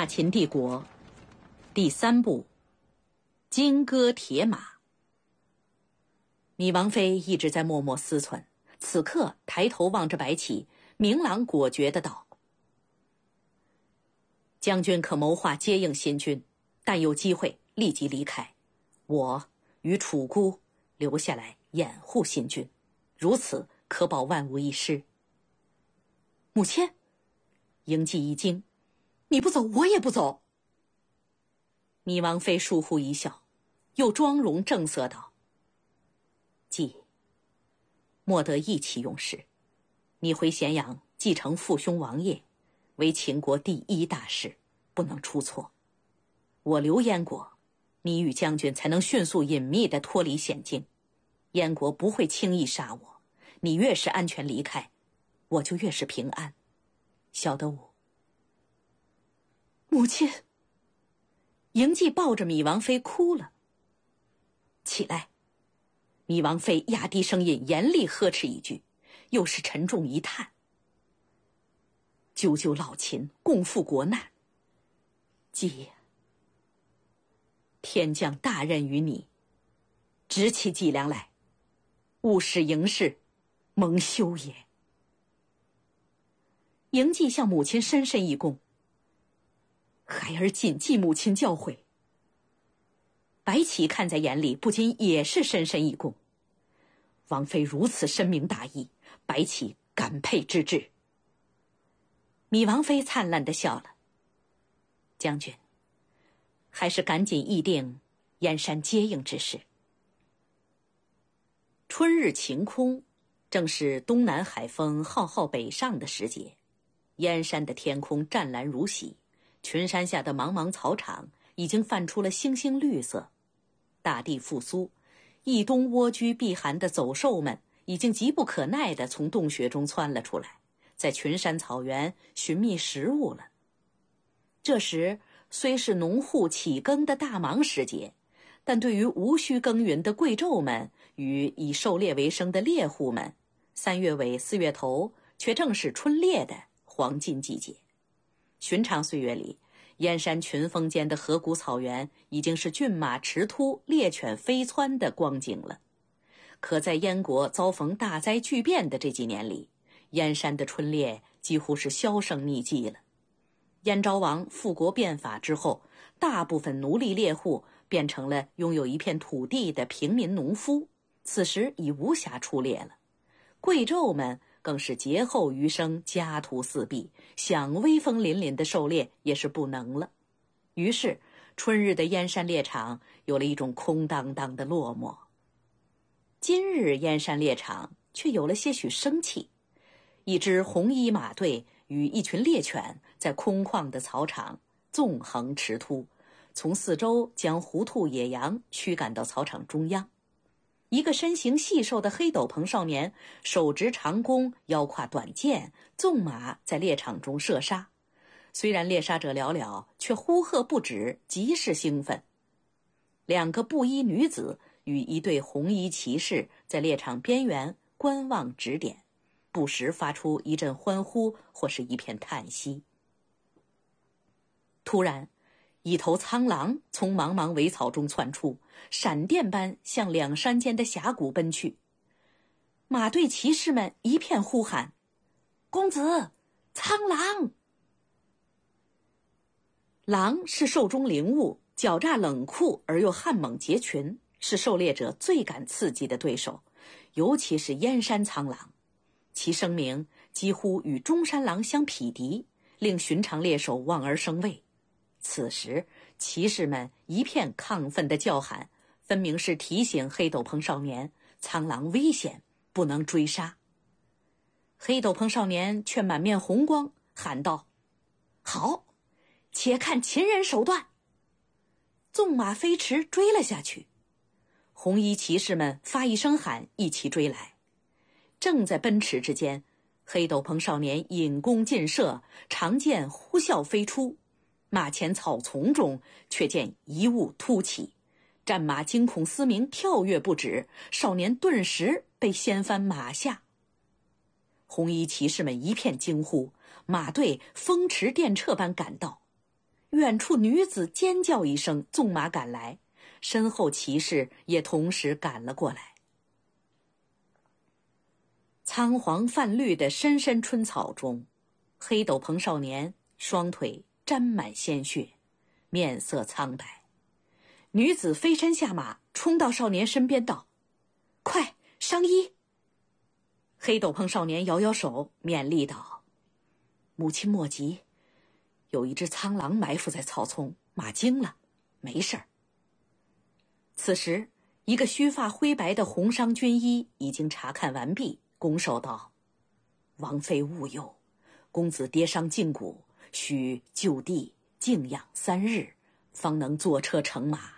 大秦帝国第3部金戈铁马。米王妃一直在默默思忖，此刻抬头望着白起，明朗果决地道：将军可谋划接应新军，但有机会立即离开，我与楚姑留下来掩护新军，如此可保万无一失。母亲，嬴稷一惊，你不走我也不走。米王妃疏忽一笑，又妆容正色道：稷，莫得意气用事，你回咸阳继承父兄王业，为秦国第一大事，不能出错。我留燕国，你与将军才能迅速隐秘地脱离险境，燕国不会轻易杀我，你越是安全离开，我就越是平安，晓得我？母亲。嬴稷抱着米王妃哭了。起来！米王妃压低声音，严厉呵斥一句，又是沉重一叹：救救老秦，共赴国难。稷，天降大任于你，执起脊梁来，勿使嬴氏蒙羞也。嬴稷向母亲深深一躬，孩儿谨记母亲教诲。白起看在眼里，不禁也是深深一躬。王妃如此深明大义，白起感佩之至。米王妃灿烂地笑了：将军，还是赶紧议定燕山接应之事。春日晴空，正是东南海风浩浩北上的时节，燕山的天空湛蓝如洗，群山下的茫茫草场已经泛出了星星绿色，大地复苏，一冬蜗居避寒的走兽们已经急不可耐地从洞穴中窜了出来，在群山草原寻觅食物了。这时虽是农户起耕的大忙时节，但对于无需耕耘的贵胄们与以狩猎为生的猎户们，3月尾4月头却正是春猎的黄金季节。寻常岁月里，燕山群峰间的河谷草原已经是骏马驰突、猎犬飞窜的光景了。可在燕国遭逢大灾巨变的这几年里，燕山的春猎几乎是销声匿迹了。燕昭王复国变法之后，大部分奴隶猎户变成了拥有一片土地的平民农夫，此时已无暇出猎了。贵胄们更是劫后余生，家徒四壁，想威风凛凛的狩猎也是不能了。于是春日的燕山猎场有了一种空荡荡的落寞。今日燕山猎场却有了些许生气，一支红衣马队与一群猎犬在空旷的草场纵横驰突，从四周将狐兔野羊驱赶到草场中央。一个身形细瘦的黑斗篷少年手执长弓，腰挎短剑，纵马在猎场中射杀。虽然猎杀者寥寥，却呼喝不止，极是兴奋。2个布衣女子与一队红衣骑士在猎场边缘观望指点，不时发出一阵欢呼或是一片叹息。突然，一头苍狼从茫茫苇草中窜出，闪电般向2山间的峡谷奔去。马队骑士们一片呼喊：公子，苍狼！狼是兽中灵物，狡诈冷酷而又悍猛结群，是狩猎者最感刺激的对手，尤其是燕山苍狼。其声名几乎与中山狼相匹敌，令寻常猎手望而生畏。此时骑士们一片亢奋的叫喊，分明是提醒黑斗篷少年苍狼危险，不能追杀。黑斗篷少年却满面红光，喊道：好，且看秦人手段！纵马飞驰追了下去。红衣骑士们发一声喊，一齐追来。正在奔驰之间，黑斗篷少年引弓尽射，长剑呼啸飞出。马前草丛中却见一物突起，战马惊恐嘶鸣，跳跃不止，少年顿时被掀翻马下。红衣骑士们一片惊呼，马队风驰电掣般赶到。 远处女子尖叫一声，纵马赶来，身后骑士也同时赶了过来。苍黄泛绿的深深春草中，黑斗篷少年双腿沾满鲜血，面色苍白。女子飞身下马，冲到少年身边道：“快，伤医！”黑斗篷少年摇摇手，勉励道：“母亲莫急，有一只苍狼埋伏在草丛，马惊了，没事儿。”此时，一个须发灰白的红裳军医已经查看完毕，拱手道：“王妃勿忧，公子跌伤胫骨，需就地静养3日，方能坐车乘马。”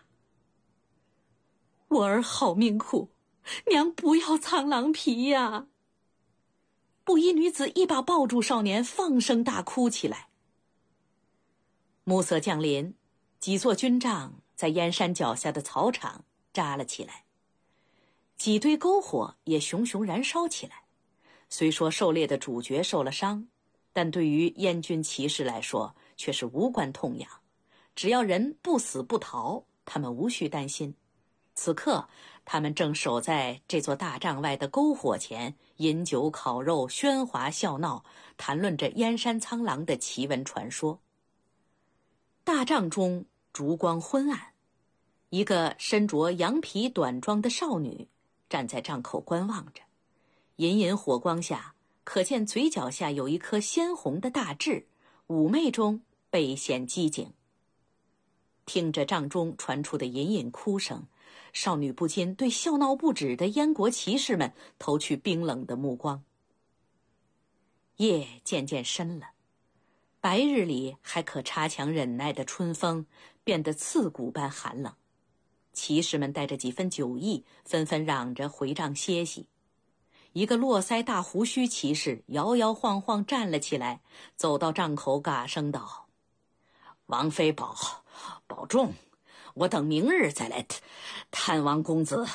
我儿好命苦，娘不要苍狼皮呀！布衣女子一把抱住少年，放声大哭起来。暮色降临，几座军帐在燕山脚下的草场扎了起来，几堆篝火也熊熊燃烧起来。虽说狩猎的主角受了伤，但对于燕军骑士来说却是无关痛痒，只要人不死不逃，他们无需担心。此刻他们正守在这座大帐外的篝火前，饮酒烤肉，喧哗笑闹，谈论着燕山苍狼的奇闻传说。大帐中烛光昏暗，一个身着羊皮短装的少女站在帐口观望着，隐隐火光下可见嘴角下有一颗鲜红的大痣，妩媚中倍显机警。听着帐中传出的隐隐哭声，少女不禁对笑闹不止的燕国骑士们投去冰冷的目光。夜渐渐深了，白日里还可差强忍耐的春风变得刺骨般寒冷。骑士们带着几分酒意，纷纷嚷着回帐歇息。一个络腮大胡须骑士摇摇晃晃站了起来，走到帐口，嘎声道：“王妃保重，我等明日再来探望公子。”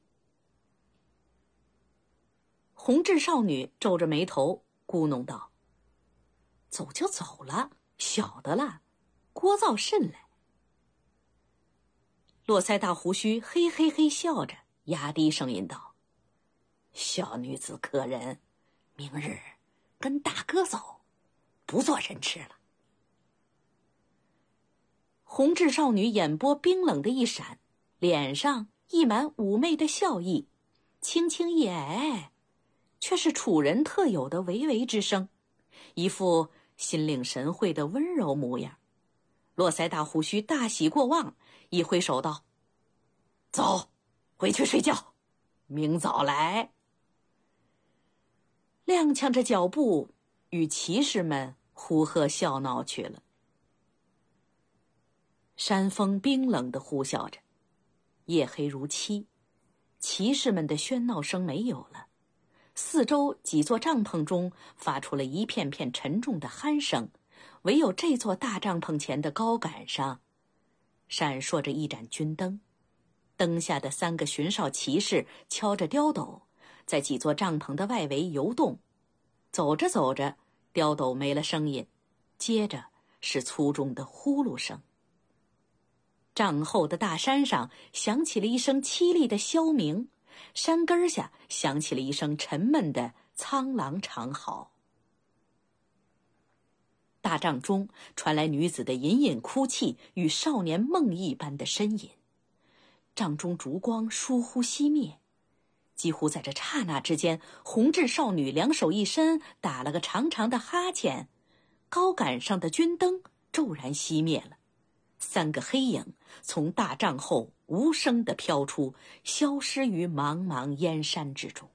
红雉少女皱着眉头咕哝道：“走就走了，晓得了，聒噪甚来？”络腮大胡须嘿嘿嘿笑着，压低声音道：“小女子可忍，明日跟大哥走，不做人质了。”红雉少女眼波冰冷的一闪，脸上溢满妩媚的笑意，轻轻一哎，却是楚人特有的微微之声，一副心领神会的温柔模样。络腮大胡须大喜过望，一挥手道：“走，回去睡觉，明早来。”踉跄着脚步，与骑士们呼喝笑闹去了。山风冰冷地呼啸着，夜黑如漆，骑士们的喧闹声没有了，四周几座帐篷中发出了一片片沉重的鼾声，唯有这座大帐篷前的高杆上闪烁着一盏军灯，灯下的3个巡哨骑士敲着刁斗，在几座帐篷的外围游动。走着走着，刁斗没了声音，接着是粗重的呼噜声。帐后的大山上响起了一声凄厉的啸鸣，山根下响起了一声沉闷的苍狼长嚎。大帐中传来女子的隐隐哭泣与少年梦呓般的呻吟，帐中烛光疏忽熄灭，几乎在这刹那之间，红雉少女两手一伸，打了个长长的哈欠，高杆上的军灯骤然熄灭了，3个黑影从大帐后无声地飘出，消失于茫茫燕山之中。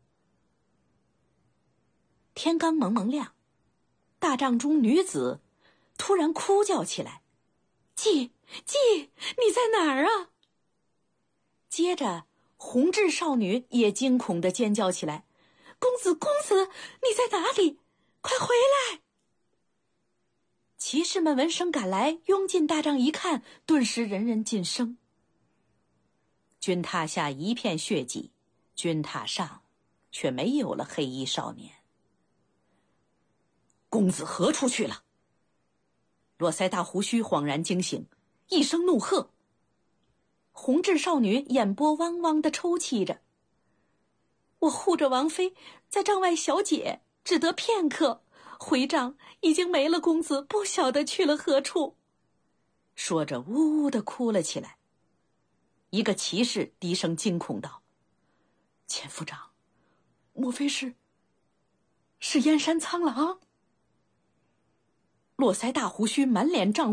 天刚蒙蒙亮，大帐中女子突然哭叫起来：“季，你在哪儿啊？”接着红雉少女也惊恐地尖叫起来：“公子，你在哪里？快回来！”骑士们闻声赶来，拥进大帐一看，顿时人人噤声。军榻下一片血迹，军榻上却没有了黑衣少年。“公子何处去了？” 络腮大胡须恍然惊醒，一声怒喝。红雉少女眼波汪汪地抽泣着：“我护着王妃在帐外小解，只得片刻，回帐已经没了公子，不晓得去了何处。”说着呜呜地哭了起来。一个骑士低声惊恐道：“钱夫长，莫非是燕山苍狼？”络腮大胡须满脸涨